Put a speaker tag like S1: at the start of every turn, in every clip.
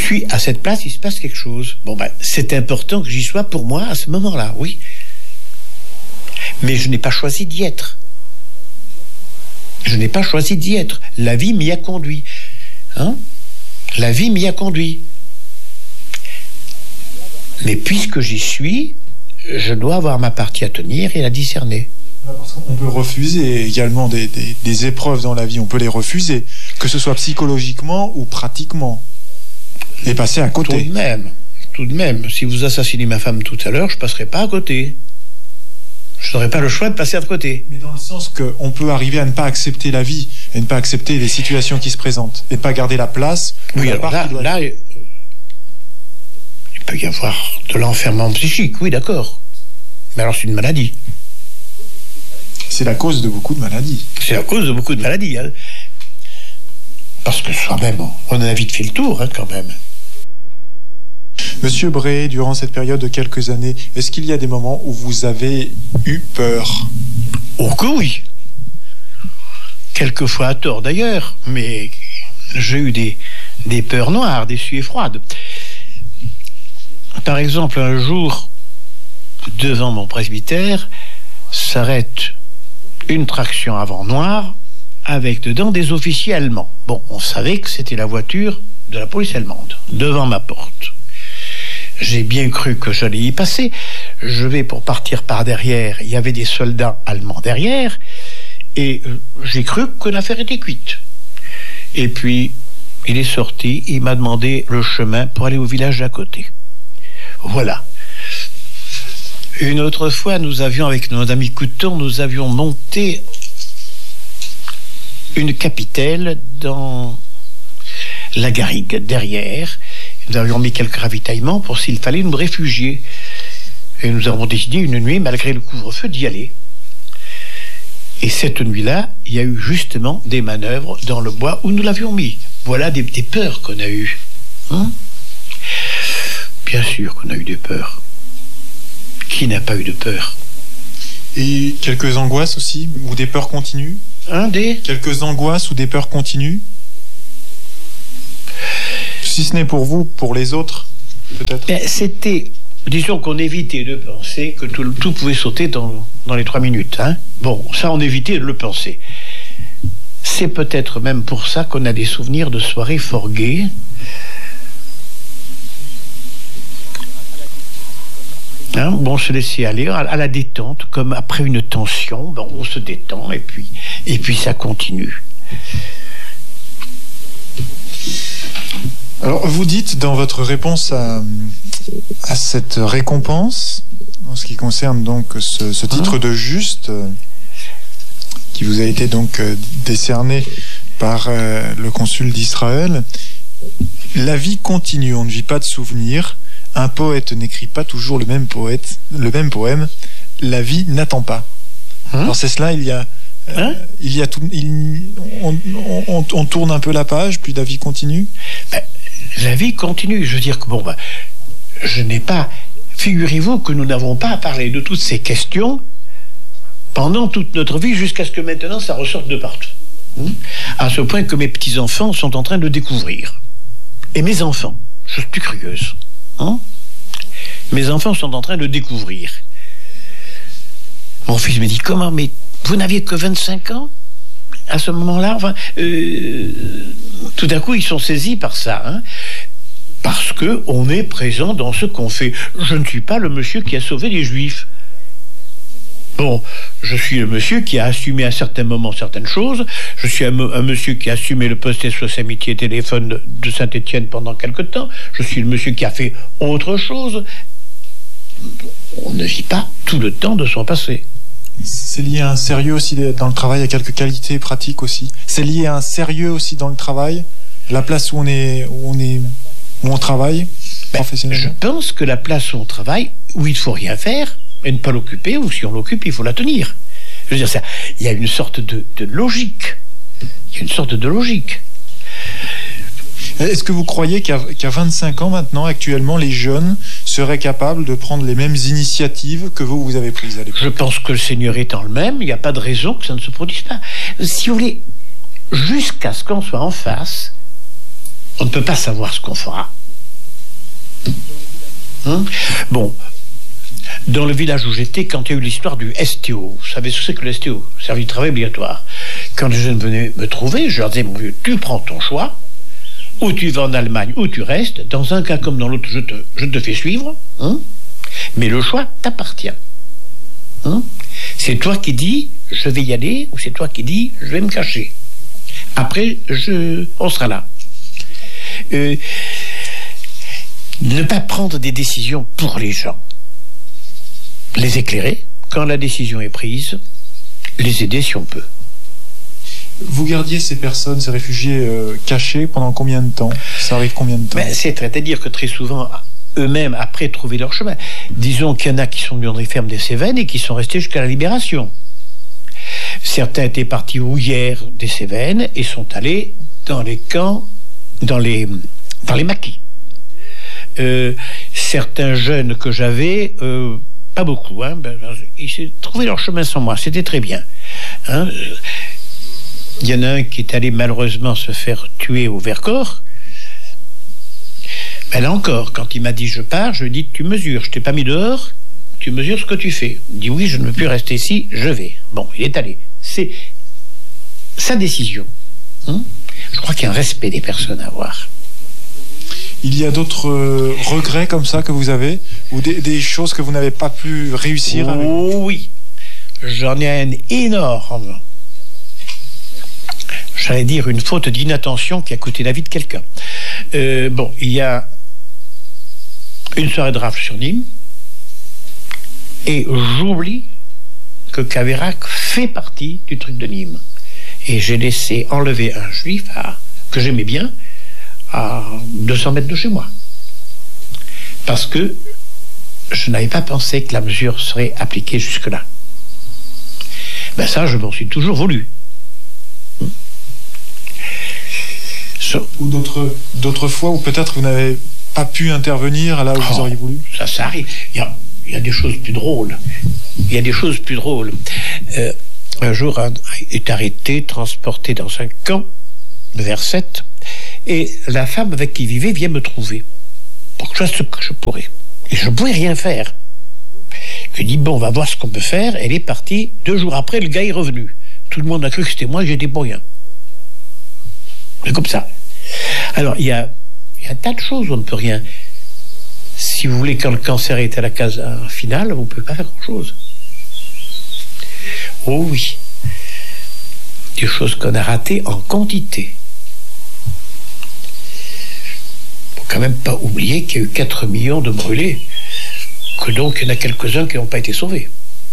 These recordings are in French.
S1: suis à cette place, il se passe quelque chose. Bon, c'est important que j'y sois pour moi à ce moment-là, oui. Mais je n'ai pas choisi d'y être. Je n'ai pas choisi d'y être. La vie m'y a conduit. La vie m'y a conduit. Mais puisque j'y suis, je dois avoir ma partie à tenir et la discerner.
S2: On peut refuser également des épreuves dans la vie. On peut les refuser, que ce soit psychologiquement ou pratiquement. Et passer à côté.
S1: Tout de même. Si vous assassinez ma femme tout à l'heure, je ne passerai pas à côté. Je n'aurai pas le choix de passer à côté.
S2: Mais dans le sens qu'on peut arriver à ne pas accepter la vie, et ne pas accepter les situations qui se présentent, et ne pas garder la place.
S1: Oui, alors là, il peut y avoir de l'enfermement psychique, oui, d'accord. Mais alors c'est une maladie.
S2: C'est la cause de beaucoup de maladies.
S1: C'est la cause de beaucoup de maladies. Parce que soi-même, on a vite fait le tour, quand même.
S2: Monsieur Bré, durant cette période de quelques années, est-ce qu'il y a des moments où vous avez eu peur?
S1: Oh que oui. Quelquefois à tort d'ailleurs, mais j'ai eu des peurs noires, des suées froides. Par exemple, un jour, devant mon presbytère, s'arrête une traction avant noire avec dedans des officiers allemands. Bon, on savait que c'était la voiture de la police allemande, devant ma porte. J'ai bien cru que j'allais y passer. Je vais pour partir par derrière. Il y avait des soldats allemands derrière. Et j'ai cru que l'affaire était cuite. Et puis, il est sorti. Il m'a demandé le chemin pour aller au village d'à côté. Voilà. Une autre fois, nous avions, avec nos amis Couton, nous avions monté une capitelle dans la garrigue, derrière. Nous avions mis quelques ravitaillements pour s'il fallait nous réfugier. Et nous avons décidé une nuit, malgré le couvre-feu, d'y aller. Et cette nuit-là, il y a eu justement des manœuvres dans le bois où nous l'avions mis. Voilà des peurs qu'on a eues. Bien sûr qu'on a eu des peurs. Qui n'a pas eu de peur?
S2: Et quelques angoisses aussi, ou des peurs continues? Quelques angoisses ou des peurs continues? Si ce n'est pour vous, pour les autres, peut-être?
S1: C'était, disons qu'on évitait de penser que tout pouvait sauter dans les 3 minutes. Bon, ça, on évitait de le penser. C'est peut-être même pour ça qu'on a des souvenirs de soirées fort gaies. On se laissait aller à la détente, comme après une tension. Bon, on se détend et puis ça continue.
S2: Alors, vous dites dans votre réponse à cette récompense, en ce qui concerne donc ce titre de juste, qui vous a été donc décerné par le consul d'Israël, la vie continue, on ne vit pas de souvenirs. Un poète n'écrit pas toujours le même poème. La vie n'attend pas. Alors c'est cela, on tourne un peu la page, puis la vie continue.
S1: La vie continue. Je veux dire que je n'ai pas. Figurez-vous que nous n'avons pas parlé de toutes ces questions pendant toute notre vie, jusqu'à ce que maintenant ça ressorte de partout. À ce point que mes petits-enfants sont en train de découvrir. Et mes enfants, je suis curieuse. Mes enfants sont en train de découvrir. Mon fils me dit, comment, mais vous n'aviez que 25 ans à ce moment-là? Tout à coup, ils sont saisis par ça. Parce qu'on est présent dans ce qu'on fait. Je ne suis pas le monsieur qui a sauvé les Juifs. Bon, je suis le monsieur qui a assumé à certains moments certaines choses. Je suis un monsieur qui a assumé le poste SOS Amitié Téléphone de Saint-Étienne pendant quelque temps. Je suis le monsieur qui a fait autre chose. On ne vit pas tout le temps de son passé.
S2: C'est lié à un sérieux aussi dans le travail, à quelques qualités pratiques aussi. C'est lié à un sérieux aussi dans le travail, la place où on travaille professionnellement.
S1: Je pense que la place où on travaille, où il ne faut rien faire, et ne pas l'occuper, ou si on l'occupe, il faut la tenir. Je veux dire, il y a une sorte de logique. Il y a une sorte de logique.
S2: Est-ce que vous croyez qu'à 25 ans maintenant, actuellement, les jeunes seraient capables de prendre les mêmes initiatives que vous avez prises à l'époque?
S1: Je pense que le Seigneur étant le même, il n'y a pas de raison que ça ne se produise pas. Si vous voulez, jusqu'à ce qu'on soit en face, on ne peut pas savoir ce qu'on fera. Bon, dans le village où j'étais, quand il y a eu l'histoire du STO, vous savez ce que c'est que le STO, service de travail obligatoire. Quand les jeunes venaient me trouver, je leur disais, mon vieux, tu prends ton choix, ou tu vas en Allemagne, ou tu restes. Dans un cas comme dans l'autre, je te fais suivre, mais le choix t'appartient. C'est toi qui dis, je vais y aller, ou c'est toi qui dis, je vais me cacher. Après, on sera là. Ne pas prendre des décisions pour les gens. Les éclairer, quand la décision est prise, les aider si on peut.
S2: Vous gardiez ces personnes, ces réfugiés cachés pendant combien de temps? Ça arrive combien de temps?
S1: C'est-à-dire que très souvent, eux-mêmes, après trouver leur chemin, disons qu'il y en a qui sont venus dans les fermes des Cévennes et qui sont restés jusqu'à la libération. Certains étaient partis hier des Cévennes et sont allés dans les camps, dans les maquis. Certains jeunes que j'avais, pas beaucoup, ils ont trouvé leur chemin sans moi, c'était très bien. Il y en a un qui est allé malheureusement se faire tuer au Vercors. Mais là encore, quand il m'a dit je pars, je lui ai dit tu mesures, je t'ai pas mis dehors, tu mesures ce que tu fais. Il dit oui, je ne veux plus rester ici, je vais. Bon, il est allé. C'est sa décision. Je crois qu'il y a un respect des personnes à avoir.
S2: Il y a d'autres regrets comme ça que vous avez, ou des choses que vous n'avez pas pu réussir avec?
S1: Oui, j'en ai un énorme. J'allais dire une faute d'inattention qui a coûté la vie de quelqu'un. Bon, il y a une soirée de rafle sur Nîmes, et j'oublie que Caveyrac fait partie du truc de Nîmes. Et j'ai laissé enlever un juif que j'aimais bien à 200 mètres de chez moi. Parce que je n'avais pas pensé que la mesure serait appliquée jusque-là. Ben ça, je m'en suis toujours voulu.
S2: Ou d'autres fois où peut-être vous n'avez pas pu intervenir là où vous auriez voulu?
S1: Ça arrive. Il y a des choses plus drôles. Un jour, un est arrêté, transporté dans un camp de Verset, et la femme avec qui il vivait vient me trouver pour que je fasse ce que je pourrais. Et je ne pouvais rien faire. Je lui dis, bon, on va voir ce qu'on peut faire. Elle est partie. 2 jours après, le gars est revenu. Tout le monde a cru que c'était moi, j'étais pour rien. C'est comme ça. Alors, il y a un tas de choses où on ne peut rien. Si vous voulez, quand le cancer est à la case finale, vous ne pouvez pas faire grand-chose. Oh oui. Des choses qu'on a ratées en quantité. Il ne faut quand même pas oublier qu'il y a eu 4 millions de brûlés, que donc il y en a quelques-uns qui n'ont pas été sauvés.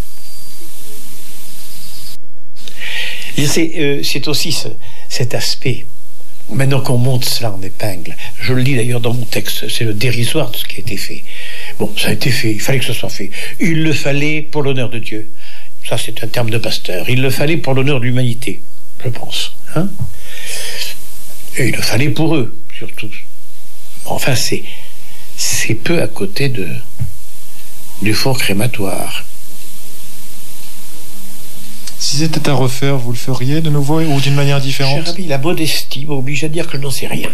S1: Et c'est aussi cet aspect. Maintenant qu'on monte cela en épingle, je le dis d'ailleurs dans mon texte, c'est le dérisoire de ce qui a été fait. Bon, ça a été fait, il fallait que ce soit fait. Il le fallait pour l'honneur de Dieu. Ça, c'est un terme de pasteur. Il le fallait pour l'honneur de l'humanité, je pense. Et il le fallait pour eux, surtout. Enfin, c'est peu à côté du four crématoire.
S2: Si c'était à refaire, vous le feriez de nouveau ou d'une manière différente?
S1: Cher ami, la modestie m'oblige à dire que je n'en sais rien.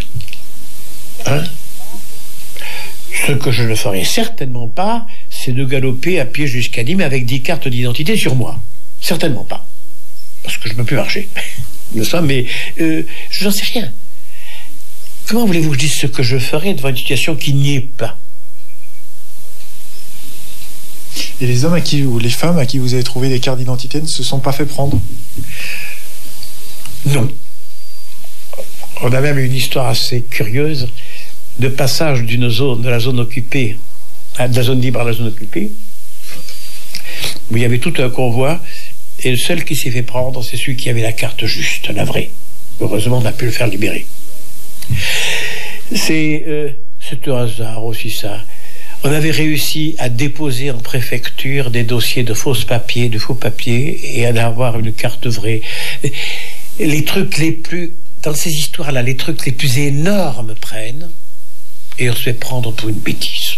S1: Ce que je ne ferai certainement pas, c'est de galoper à pied jusqu'à Nîmes avec 10 cartes d'identité sur moi. Certainement pas. Parce que je ne peux plus marcher. Mais je n'en sais rien. Comment voulez-vous que je dise ce que je ferai devant une situation qui n'y est pas?
S2: Et les hommes ou les femmes à qui vous avez trouvé des cartes d'identité ne se sont pas fait prendre?
S1: Non. On a même une histoire assez curieuse de passage de la zone occupée, de la zone libre à la zone occupée, où il y avait tout un convoi, et le seul qui s'est fait prendre, c'est celui qui avait la carte juste, la vraie. Heureusement, on a pu le faire libérer. C'est un hasard aussi, ça. On avait réussi à déposer en préfecture des dossiers de faux papiers, et à avoir une carte vraie. Les trucs dans ces histoires-là, les trucs les plus énormes prennent, et on se fait prendre pour une bêtise.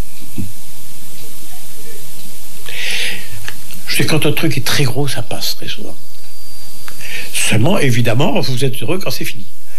S1: Je sais, quand un truc est très gros, ça passe très souvent. Seulement, évidemment, vous êtes heureux quand c'est fini.